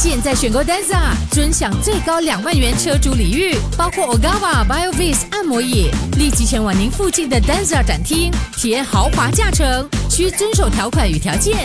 现在选购 Denza， 尊享最高2万元车主礼遇，包括 Ogawa BioVis 按摩椅。立即前往您附近的 Denza 展厅，体验豪华驾乘，需遵守条款与条件。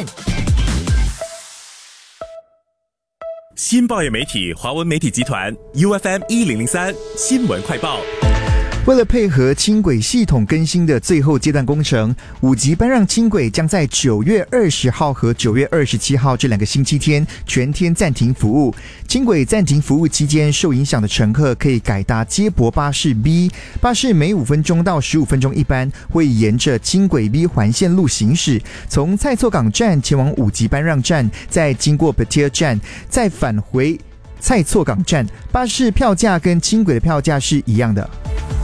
新报业媒体华文媒体集团 UFM1003 新闻快报。 为了配合轻轨系统更新的最后阶段工程，5级搬让轻轨将在9月20号和9月27号这2个星期天全天暂停服务。轻轨暂停服务期间，受影响的乘客可以改搭接驳巴士 B， 巴士每5分钟到15分钟一班，会沿着轻轨 B 环线路行驶，从蔡厝港站前往5级搬让站，再经过 Petir 站，再返回蔡厝港站。巴士票价跟轻轨的票价是一样的。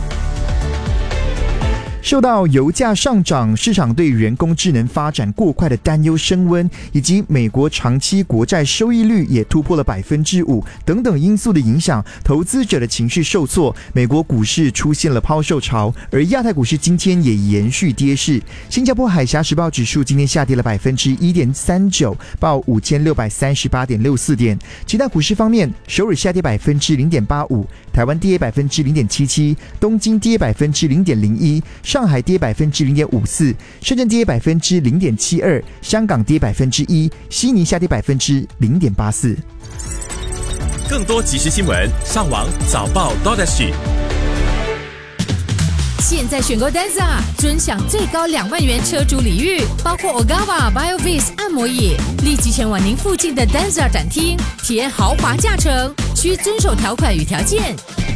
受到油价上涨、市场对人工智能发展过快的担忧升温，以及美国长期国债收益率也突破了 5% 等等因素的影响，投资者的情绪受挫，美国股市出现了抛售潮，而亚太股市今天也延续跌势。新加坡海峡时报指数今天下跌了 1.39%， 报 5638.64 点。其他股市方面，首尔下跌 0.85%， 台湾跌 0.77%， 东京跌 0.01%，上海跌 0.54%， 深圳跌 0.72%， 香港跌 1%， 悉尼下跌 0.84%。 更多即时新闻，上网早报 .SG。 现在选购 Denza， 尊享最高2万元车主礼遇，包括 Ogawa BioVis 按摩椅。立即前往您附近的 Denza 展厅，体验豪华驾乘，需遵守条款与条件。